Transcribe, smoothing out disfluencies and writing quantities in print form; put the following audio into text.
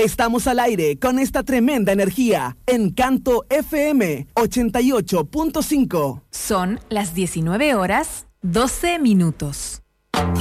Estamos al aire con esta tremenda energía. Encanto FM 88.5. Son las 19 horas, 12 minutos.